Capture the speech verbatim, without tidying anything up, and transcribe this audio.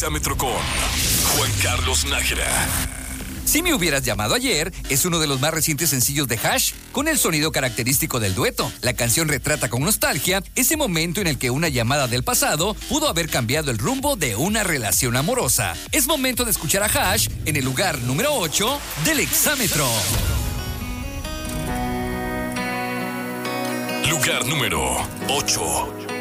Exámetro con Juan Carlos Nájera. Si me hubieras llamado ayer es uno de los más recientes sencillos de Hash, con el sonido característico del dueto. La canción retrata con nostalgia ese momento en el que una llamada del pasado pudo haber cambiado el rumbo de una relación amorosa. Es momento de escuchar a Hash en el lugar número ocho del Exámetro. Lugar número ocho.